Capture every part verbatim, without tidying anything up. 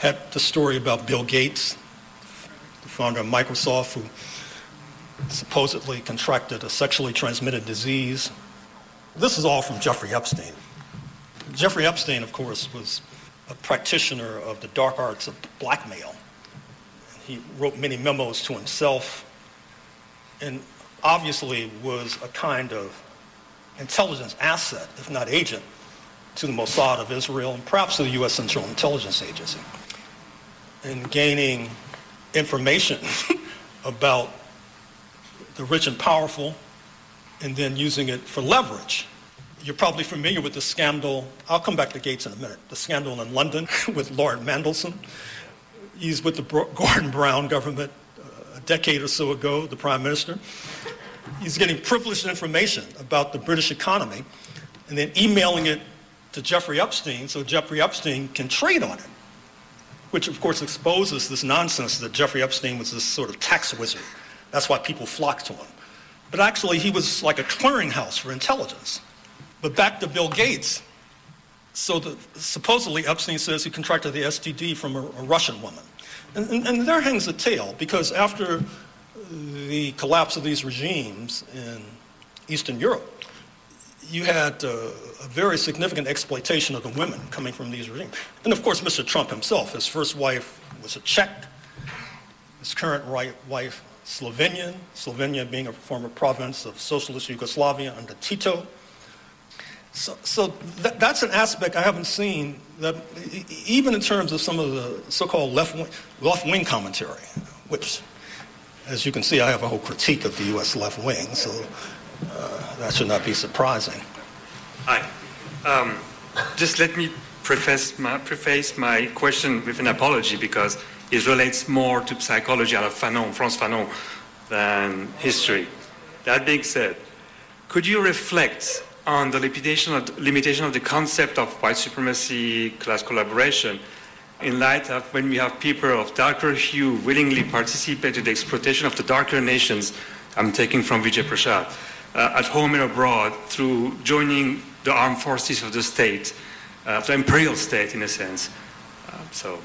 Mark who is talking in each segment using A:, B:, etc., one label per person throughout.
A: had the story about Bill Gates, the founder of Microsoft, who supposedly contracted a sexually transmitted disease. This is all from Jeffrey Epstein. Jeffrey Epstein, of course, was a practitioner of the dark arts of blackmail. He wrote many memos to himself and obviously was a kind of intelligence asset, if not agent, to the Mossad of Israel and perhaps to the U S Central Intelligence Agency in gaining information about the rich and powerful and then using it for leverage. You're probably familiar with the scandal. I'll come back to Gates in a minute. The scandal in London with Lord Mandelson. He's with the Gordon Brown government uh, a decade or so ago, the prime minister. He's getting privileged information about the British economy and then emailing it to Jeffrey Epstein so Jeffrey Epstein can trade on it, which of course exposes this nonsense that Jeffrey Epstein was this sort of tax wizard. That's why people flocked to him. But actually he was like a clearinghouse for intelligence. But back to Bill Gates. So the, supposedly Epstein says he contracted the S T D from a, a Russian woman. And, and, and there hangs a tale, because after the collapse of these regimes in Eastern Europe, you had uh, a very significant exploitation of the women coming from these regimes. And of course, Mister Trump himself, his first wife was a Czech, his current right wife, Slovenian, Slovenia being a former province of socialist Yugoslavia under Tito. So, so that, that's an aspect I haven't seen, that even in terms of some of the so-called left-wing, left-wing commentary, which, as you can see, I have a whole critique of the U S left wing, so uh, that should not be surprising.
B: Hi. Um, just let me preface my, preface my question with an apology, because it relates more to psychology out of Fanon, Frantz Fanon, than history. That being said, could you reflect on the limitation of, limitation of the concept of white supremacy, class collaboration, in light of when we have people of darker hue willingly participate in the exploitation of the darker nations, I'm taking from Vijay Prashad, uh, at home and abroad, through joining the armed forces of the state, uh, the imperial state in a sense. Uh, so.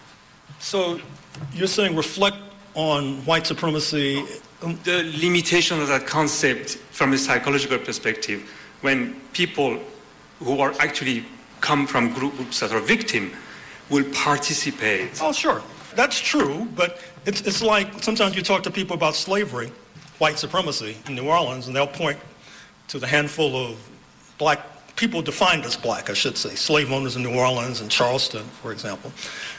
A: So you're saying reflect on white supremacy?
B: The limitation of that concept from a psychological perspective, when people who are actually come from groups that are victim will participate.
A: Oh, sure. That's true, but it's, it's like sometimes you talk to people about slavery, white supremacy in New Orleans, and they'll point to the handful of black people defined as black, I should say, slave owners in New Orleans and Charleston, for example.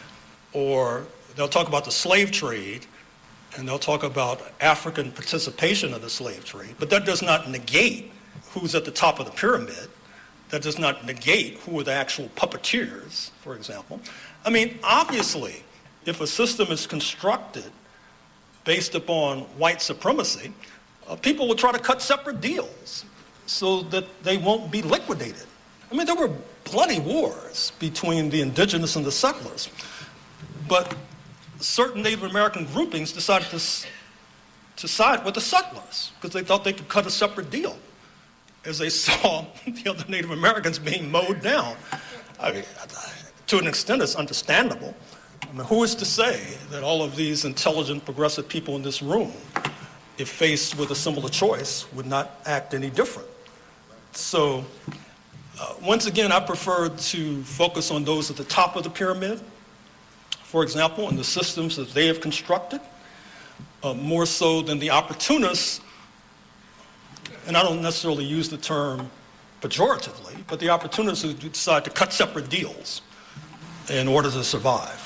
A: Or they'll talk about the slave trade, and they'll talk about African participation of the slave trade, but that does not negate who's at the top of the pyramid. That does not negate who are the actual puppeteers, for example. I mean, obviously, if a system is constructed based upon white supremacy, uh, people will try to cut separate deals so that they won't be liquidated. I mean, there were bloody wars between the indigenous and the settlers, but certain Native American groupings decided to, to side with the settlers because they thought they could cut a separate deal as they saw the other Native Americans being mowed down. I mean, to an extent, it's understandable. I mean, who is to say that all of these intelligent, progressive people in this room, if faced with a similar choice, would not act any different? So, uh, once again, I prefer to focus on those at the top of the pyramid, for example, and the systems that they have constructed, uh, more so than the opportunists. And I don't necessarily use the term pejoratively, but the opportunists who decide to cut separate deals in order to survive.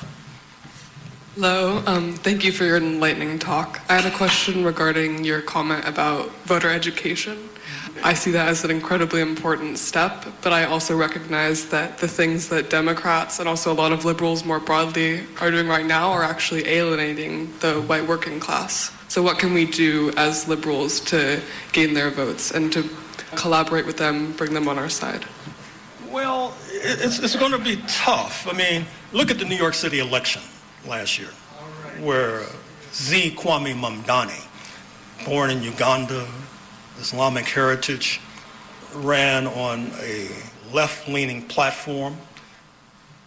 C: Hello, um, thank you for your enlightening talk. I had a question regarding your comment about voter education. I see that as an incredibly important step, but I also recognize that the things that Democrats and also a lot of liberals more broadly are doing right now are actually alienating the white working class. So what can we do as liberals to gain their votes and to collaborate with them, bring them on our side?
A: Well, it's, it's going to be tough. I mean, look at the New York City election last year, where Z. Kwame Mamdani, born in Uganda, Islamic heritage, ran on a left-leaning platform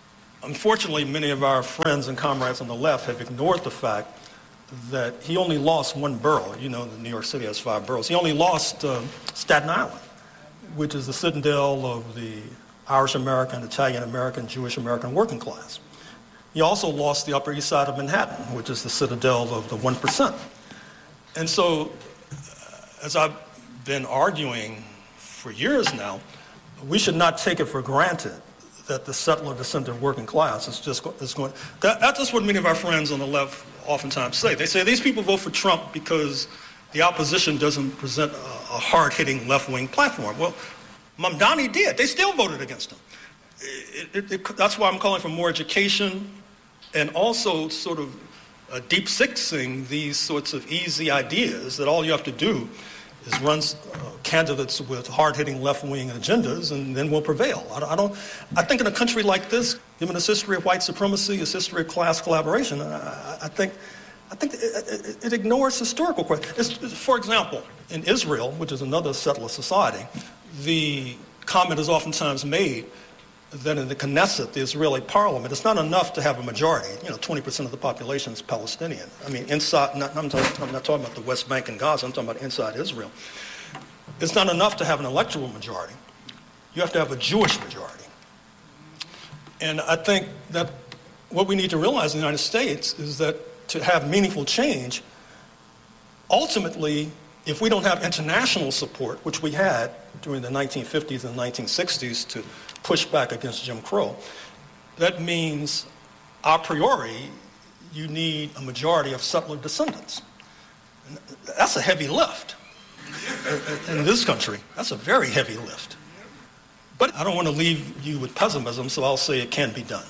A: Unfortunately, many of our friends and comrades on the left have ignored the fact that he only lost one borough. You know, New York City has five boroughs. He only lost uh, Staten Island, which is the citadel of the Irish American, Italian American, Jewish American working class. He also lost the Upper East Side of Manhattan, which is the citadel of the one percent. And so, as I've been arguing for years now, we should not take it for granted that the settler-descendant working class is just is going. That, that's just what many of our friends on the left oftentimes say. They say these people vote for Trump because the opposition doesn't present a, a hard-hitting left-wing platform. Well, Mamdani did. They still voted against him. It, it, it, that's why I'm calling for more education and also sort of uh, deep sixing these sorts of easy ideas that all you have to do is run uh, candidates with hard-hitting left-wing agendas, and then we'll prevail. I, I don't. I think in a country like this, given its history of white supremacy, its history of class collaboration, I, I think, I think it, it, it ignores historical questions. For example, in Israel, which is another settler society, the comment is oftentimes made that in the Knesset, the Israeli parliament, it's not enough to have a majority. You know, twenty percent of the population is Palestinian. I mean, inside, not, I'm, talking, I'm not talking about the West Bank and Gaza, I'm talking about inside Israel. It's not enough to have an electoral majority. You have to have a Jewish majority. And I think that what we need to realize in the United States is that to have meaningful change, ultimately, if we don't have international support, which we had during the nineteen fifties and nineteen sixties to push back against Jim Crow, that means a priori you need a majority of settler descendants. And that's a heavy lift in this country. That's a very heavy lift. But I don't want to leave you with pessimism, so I'll say it can be done.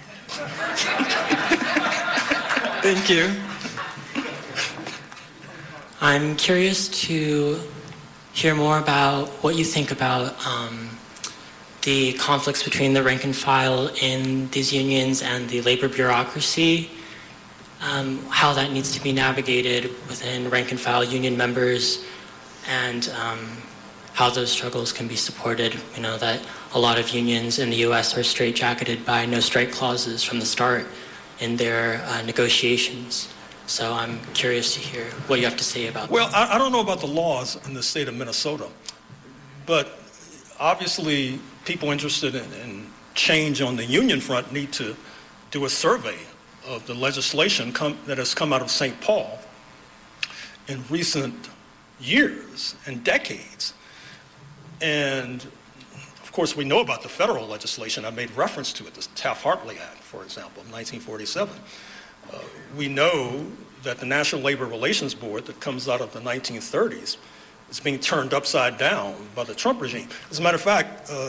C: Thank you.
D: I'm curious to hear more about what you think about um, the conflicts between the rank and file in these unions and the labor bureaucracy, um, how that needs to be navigated within rank and file union members, and um, how those struggles can be supported. You know, that a lot of unions in the U S are straitjacketed by no strike clauses from the start in their uh, negotiations. So I'm curious to hear what you have to say about
A: well,
D: that.
A: Well, I, I don't know about the laws in the state of Minnesota, but obviously people interested in, in change on the union front need to do a survey of the legislation come, that has come out of Saint Paul in recent years and decades. And of course, we know about the federal legislation. I made reference to it, the Taft-Hartley Act, for example, of nineteen forty-seven. Uh, we know that the National Labor Relations Board that comes out of the nineteen thirties is being turned upside down by the Trump regime. As a matter of fact, uh,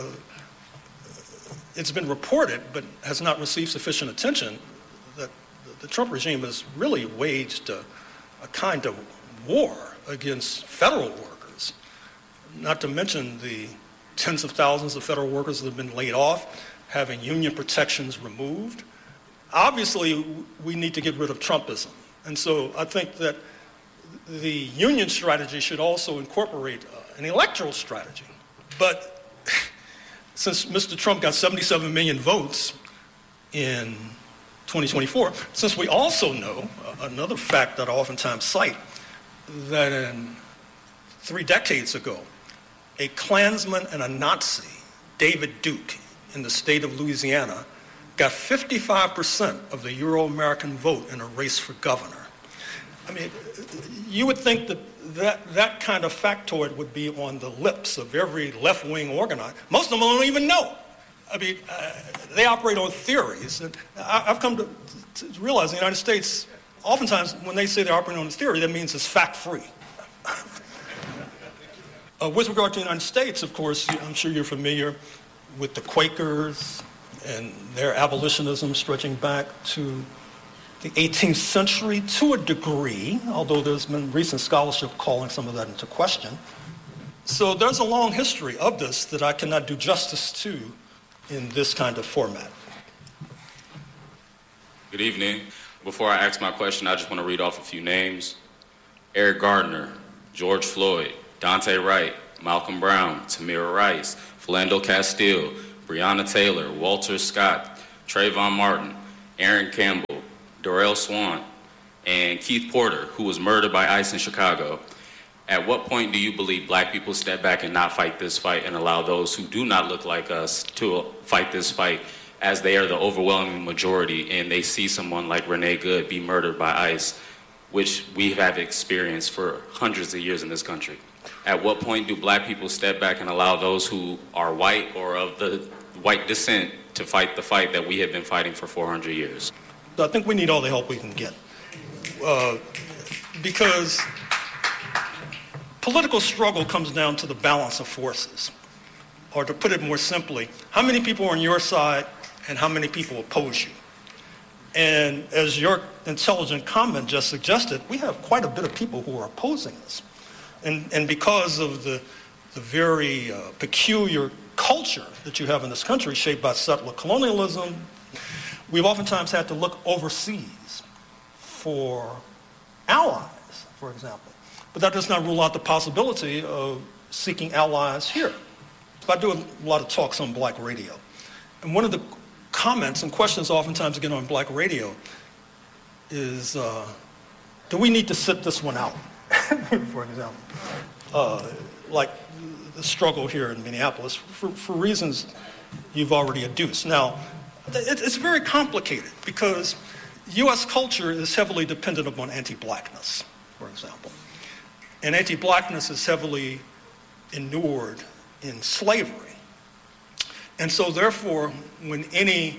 A: it's been reported, but has not received sufficient attention, that the Trump regime has really waged a, a kind of war against federal workers, not to mention the tens of thousands of federal workers that have been laid off, having union protections removed. Obviously, we need to get rid of Trumpism. And so I think that the union strategy should also incorporate uh, an electoral strategy. But since Mister Trump got seventy-seven million votes in twenty twenty-four, since we also know, uh, another fact that I oftentimes cite, that in three decades ago, a Klansman and a Nazi, David Duke, in the state of Louisiana, got fifty-five percent of the Euro-American vote in a race for governor. I mean, you would think that that, that kind of factoid would be on the lips of every left-wing organizer. Most of them don't even know. I mean, uh, they operate on theories. And I, I've come to, to realize in the United States, oftentimes when they say they're operating on a theory, that means it's fact-free. uh, with regard to the United States, of course, I'm sure you're familiar with the Quakers and their abolitionism stretching back to the eighteenth century to a degree, although there's been recent scholarship calling some of that into question. So there's a long history of this that I cannot do justice to in this kind of format.
E: Good evening. Before I ask my question, I just want to read off a few names. Eric Gardner, George Floyd, Dante Wright, Malcolm Brown, Tamir Rice, Philando Castile, Breonna Taylor, Walter Scott, Trayvon Martin, Aaron Campbell, Darrell Swan, and Keith Porter, who was murdered by ICE in Chicago, at what point do you believe black people step back and not fight this fight and allow those who do not look like us to fight this fight, as they are the overwhelming majority and they see someone like Renee Good be murdered by ICE, which we have experienced for hundreds of years in this country? At what point do black people step back and allow those who are white or of the white descent to fight the fight that we have been fighting for four hundred years?
A: I think we need all the help we can get. Uh, because political struggle comes down to the balance of forces. Or to put it more simply, how many people are on your side and how many people oppose you? And as your intelligent comment just suggested, we have quite a bit of people who are opposing us. And, and because of the, the very uh, peculiar culture that you have in this country, shaped by settler colonialism, we've oftentimes had to look overseas for allies, for example. But that does not rule out the possibility of seeking allies here. I do a lot of talks on black radio. And one of the comments and questions oftentimes again on black radio is, uh, do we need to sit this one out, for example? Uh, like the struggle here in Minneapolis, for, for reasons you've already adduced. Now, it, it's very complicated because U S culture is heavily dependent upon anti-blackness, for example. And anti-blackness is heavily inured in slavery. And so therefore, when any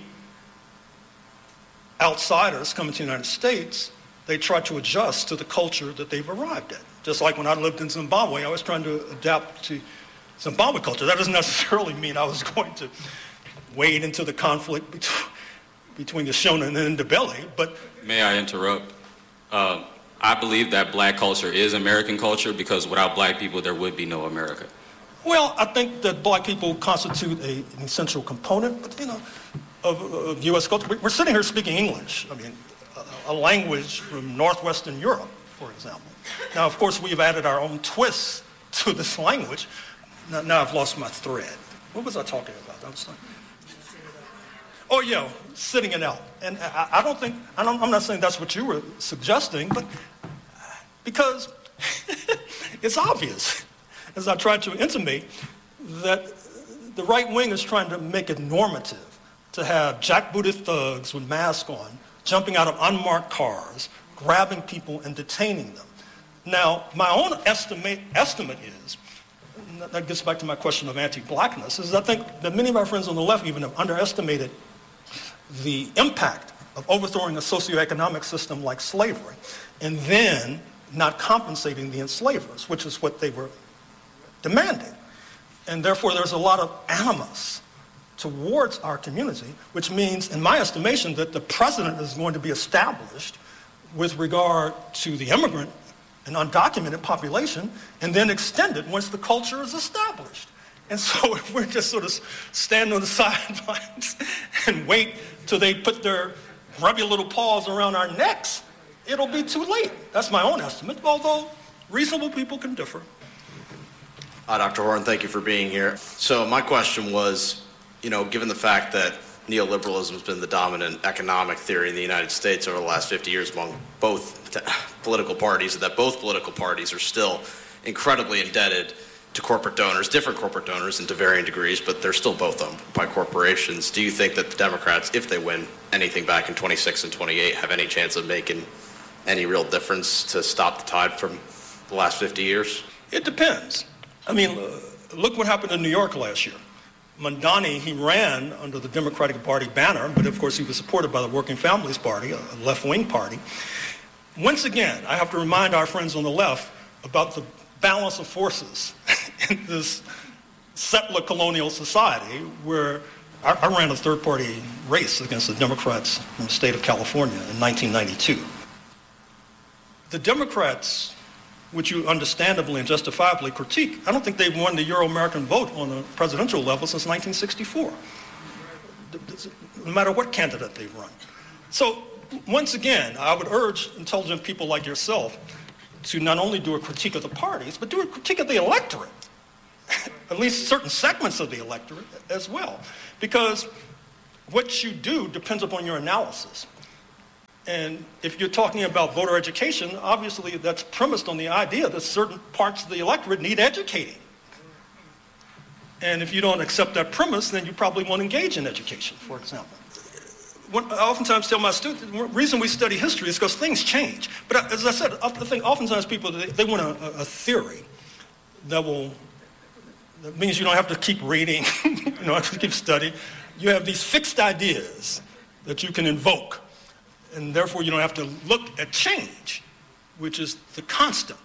A: outsiders come into the United States, they try to adjust to the culture that they've arrived at. Just like when I lived in Zimbabwe, I was trying to adapt to Zimbabwe culture. That doesn't necessarily mean I was going to wade into the conflict between, between the Shona and the Ndebele, but...
E: May I interrupt? Uh, I believe that black culture is American culture because without black people, there would be no America.
A: Well, I think that black people constitute a, an essential component, but, you know, of, of U S culture. We're sitting here speaking English. I mean, a, a language from Northwestern Europe, for example. Now, of course, we've added our own twists to this language. Now, now I've lost my thread. What was I talking about? I was like, oh, yeah, sitting it out. And I, I don't think, I don't, I'm not saying that's what you were suggesting, but because it's obvious, as I tried to intimate, that the right wing is trying to make it normative to have jackbooted thugs with masks on, jumping out of unmarked cars, grabbing people and detaining them. Now, my own estimate, estimate is, and that gets back to my question of anti-blackness, is I think that many of our friends on the left even have underestimated the impact of overthrowing a socioeconomic system like slavery and then not compensating the enslavers, which is what they were demanding. And therefore, there's a lot of animus towards our community, which means, in my estimation, that the precedent is going to be established with regard to the immigrant and undocumented population, and then extended once the culture is established. And so if we're just sort of stand on the sidelines and wait till they put their grubby little paws around our necks, it'll be too late. That's my own estimate, although reasonable people can differ.
F: Uh, Doctor Horn, thank you for being here. So my question was, you know, given the fact that neoliberalism has been the dominant economic theory in the United States over the last fifty years among both t- political parties, and that both political parties are still incredibly indebted to corporate donors, different corporate donors and to varying degrees, but they're still both owned by corporations. Do you think that the Democrats, if they win anything back in twenty-six and twenty-eight, have any chance of making any real difference to stop the tide from the last fifty years?
A: It depends. I mean, uh, look what happened in New York last year. Mondani, he ran under the Democratic Party banner, but of course he was supported by the Working Families Party, a left-wing party. Once again, I have to remind our friends on the left about the balance of forces in this settler colonial society where I, I ran a third-party race against the Democrats in the state of California in nineteen ninety-two. The Democrats, which you understandably and justifiably critique, I don't think they've won the Euro-American vote on a presidential level since nineteen sixty-four, no matter what candidate they've run. So once again, I would urge intelligent people like yourself to not only do a critique of the parties, but do a critique of the electorate, at least certain segments of the electorate as well. Because what you do depends upon your analysis. And if you're talking about voter education, obviously that's premised on the idea that certain parts of the electorate need educating. And if you don't accept that premise, then you probably won't engage in education, for example. When I oftentimes tell my students, the reason we study history is because things change. But as I said, I think oftentimes people, they, they want a, a theory that will, that means you don't have to keep reading, you don't have to keep studying. You have these fixed ideas that you can invoke, and therefore you don't have to look at change, which is the constant.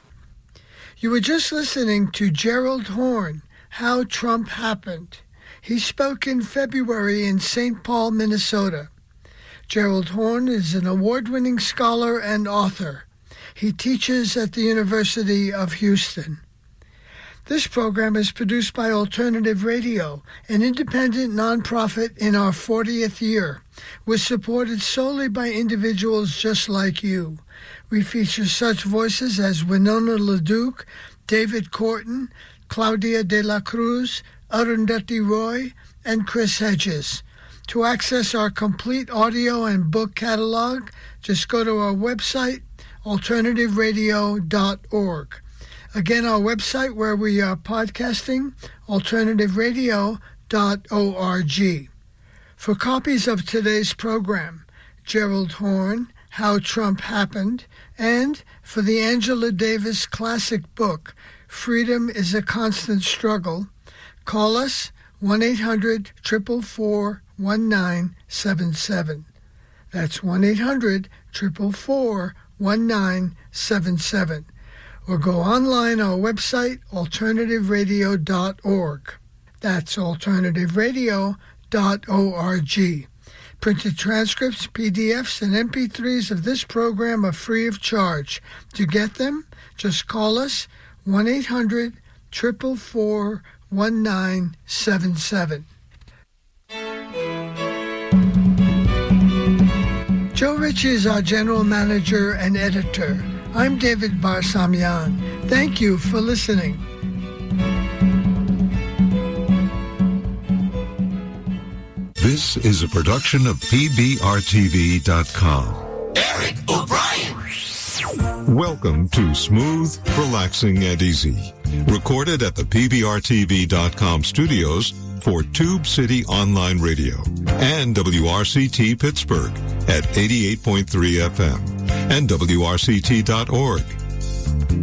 G: You were just listening to Gerald Horne, How Trump Happened. He spoke in February in Saint Paul, Minnesota. Gerald Horne is an award-winning scholar and author. He teaches at the University of Houston. This program is produced by Alternative Radio, an independent nonprofit in our fortieth year. We're supported solely by individuals just like you. We feature such voices as Winona LaDuke, David Corton, Claudia de la Cruz, Arundhati Roy, and Chris Hedges. To access our complete audio and book catalog, just go to our website, alternative radio dot org. Again, our website where we are podcasting, alternative radio dot org. For copies of today's program, Gerald Horne, How Trump Happened, and for the Angela Davis classic book, Freedom is a Constant Struggle, call us one eight hundred, four four four, one nine seven seven. That's one eight hundred, four four four, one nine seven seven. Or go online our website, alternative radio dot org. That's alternative radio dot org. Printed transcripts, P D Fs, and M P threes of this program are free of charge. To get them, just call us one eight hundred, four four four, one nine seven seven. Joe Ritchie is our general manager and editor. I'm David Barsamian. Thank you for listening.
H: This is a production of P B R T V dot com.
I: Eric O'Brien.
H: Welcome to Smooth, Relaxing, and Easy. Recorded at the P B R T V dot com studios for Tube City Online Radio and W R C T Pittsburgh at eighty-eight point three F M and W R C T dot org.